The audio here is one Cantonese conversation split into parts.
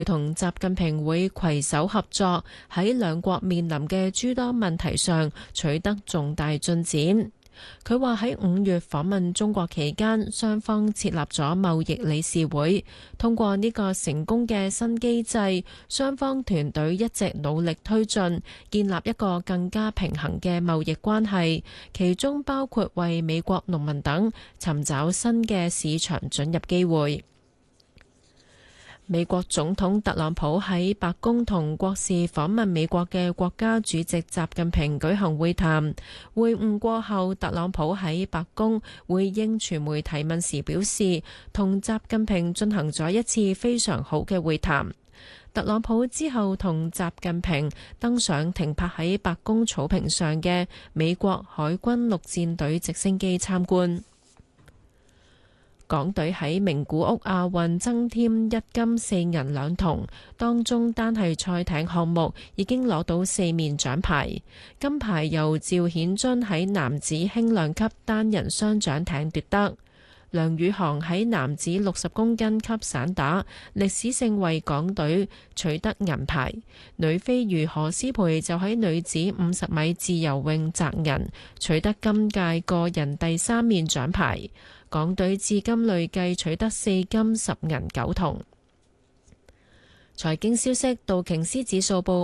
同習近平會攜手合作，喺兩國面臨嘅諸多問題上取得重大進展。佢話喺5月訪問中國期間，雙方設立咗貿易理事會，通過呢個成功嘅新機制，雙方團隊一直努力推進，建立一個更加平衡嘅貿易關係，其中包括為美國農民等尋找新嘅市場准入機會。美國總統特朗普喺白宮同國事訪問美國嘅國家主席習近平舉行會談。會晤過後，特朗普喺白宮回應傳媒提問時表示，同習近平進行咗一次非常好嘅會談。特朗普之後同習近平登上停泊喺白宮草坪上嘅美國海軍陸戰隊直升機參觀。港隊喺名古屋亞運增添1金4銀2銅，當中單係賽艇項目已經攞到4面獎牌。金牌由趙顯津喺男子輕量級單人雙槳艇奪得。梁宇航喺男子60公斤級散打歷史性為港隊取得銀牌。女飛魚何詩蓓就喺女子50米自由泳摘銀，取得今屆個人第3面獎牌。港隊至今累計取得4金10銀9銅。財經消息：道瓊斯指數報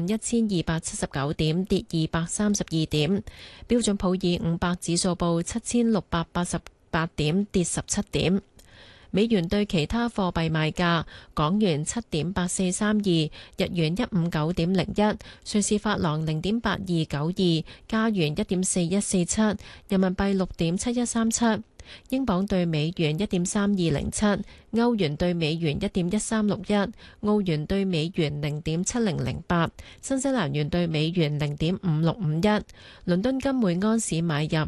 51,279點，跌232點；標準普爾500指數報7,688點，跌17點。美元對其他貨幣賣價：港元7.8432，日元159.01，瑞士法郎0.8292，加元1.4147，人民幣6.7137。英鎊對美元1.3207，歐元對美元1.1361，澳元對美元0.7008，新西蘭元對美元0.5651。倫敦金每安士買入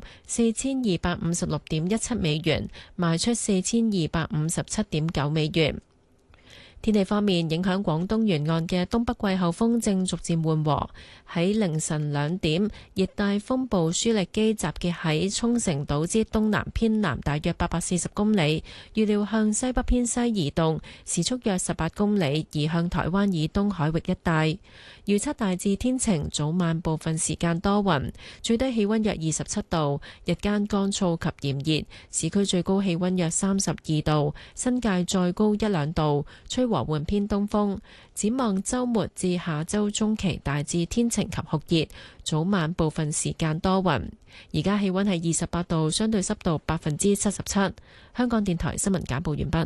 4256.17美元，賣出4257.9美元。天氣方面，影響廣東沿岸嘅東北季候風正逐漸緩和。喺凌晨2點，熱帶風暴舒力基集結喺沖繩島之東南偏南大約840公里，預料向西北偏西移動，時速約18公里，移向台灣以東海域一帶。預測大致天晴，早晚部分時間多雲，最低氣溫約27度，日間乾燥及炎熱，市區最高氣溫約32度，新界再高1-2度，吹和緩偏東風。展望週末至下週中期大致天晴及酷熱，早晚部分時間多雲。而家氣溫係28度，相對濕度77%。香港電台新聞簡報完畢。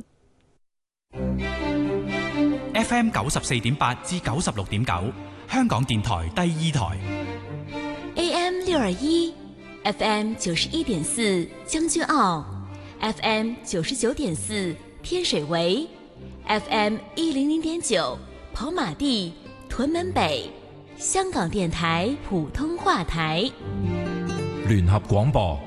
FM 94.8至96.9，香港電台第2台。 AM 621 FM 91.4將軍澳 FM 99.4天水圍 FM 100.9跑馬地屯門北，香港電台普通話台。 聯合廣播。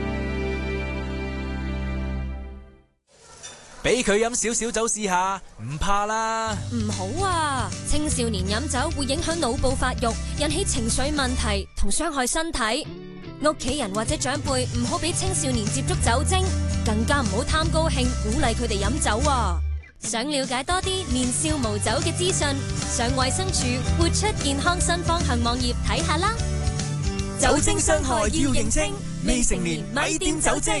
俾佢飲少少酒試下，唔怕啦。 唔好啊，青少年飲酒會影響腦部發育，引起情緒問題同傷害身體。屋企人或者長輩唔好俾青少年接觸酒精，更加唔好貪高興鼓勵佢哋飲酒啊。想了解多啲年少無酒嘅資訊，上衛生署活出健康新方向網頁睇下啦。 酒精傷害要認清，未成年咪掂酒精。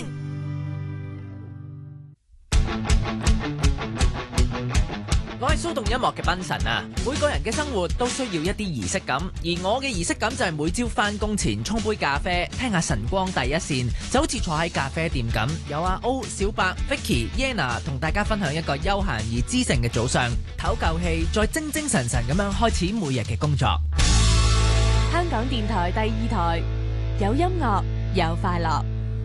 我係騷動音樂嘅賓神啊！每個人嘅生活都需要一啲儀式感，而我嘅儀式感就係每朝返工前沖杯咖啡，聽下晨光第一線，就好似坐喺咖啡店咁，有阿 O、小白、Vicky、Yana 同大家分享一個休閒而知性嘅早上，唞夠氣，再精精神神咁樣開始每日嘅工作。 香港電台第2台，有音樂，有快樂。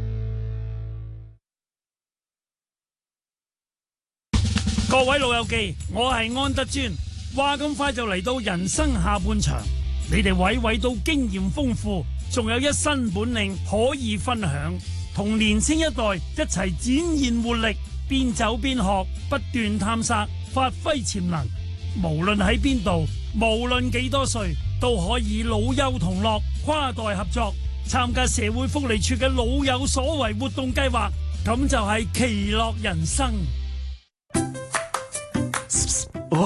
各位老友記，我係安德尊。話咁快就嚟到人生下半場，你哋位位都經驗豐富，仲有一身本領可以分享，同年青一代一齊展現活力，邊走邊學，不斷探索，發揮潛能。無論喺邊度，無論幾多歲，都可以老幼同樂，跨代合作，參加社會福利處嘅老有所為活動計劃，咁就係其樂人生。 喂，